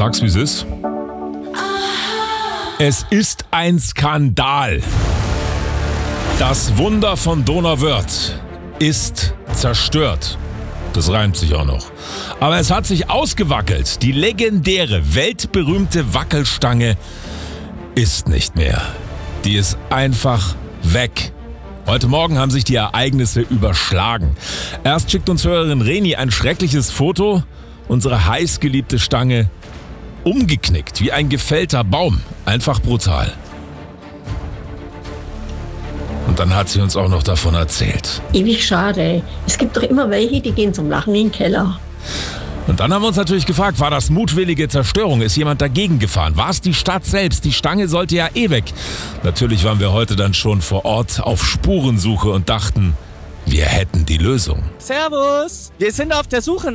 Sag's, wie es ist. Es ist ein Skandal. Das Wunder von Donauwörth ist zerstört. Das reimt sich auch noch. Aber es hat sich ausgewackelt. Die legendäre, weltberühmte Wackelstange ist nicht mehr. Die ist einfach weg. Heute Morgen haben sich die Ereignisse überschlagen. Erst schickt uns Hörerin Reni ein schreckliches Foto. Unsere heißgeliebte Stange umgeknickt, wie ein gefällter Baum. Einfach brutal. Und dann hat sie uns auch noch davon erzählt. Ewig schade. Es gibt doch immer welche, die gehen zum Lachen in den Keller. Und dann haben wir uns natürlich gefragt, war das mutwillige Zerstörung? Ist jemand dagegen gefahren? War es die Stadt selbst? Die Stange sollte ja eh weg. Natürlich waren wir heute dann schon vor Ort auf Spurensuche und dachten, wir hätten die Lösung. Servus, wir sind auf der Suche